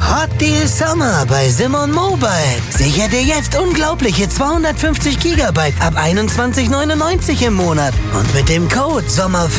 Hot Deal Summer bei Simon Mobile. Sicher dir jetzt unglaubliche 250 Gigabyte ab 21,99 im Monat. Und mit dem Code SOMMER